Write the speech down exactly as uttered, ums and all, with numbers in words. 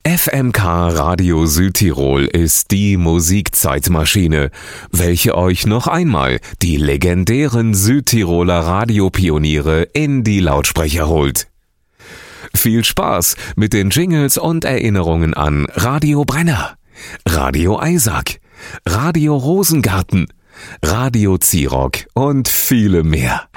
F M K Radio Südtirol ist die Musikzeitmaschine, welche euch noch einmal die legendären Südtiroler Radiopioniere in die Lautsprecher holt. Viel Spaß mit den Jingles und Erinnerungen an Radio Brenner, Radio Eisack, Radio Rosengarten, Radio Zirock und viele mehr.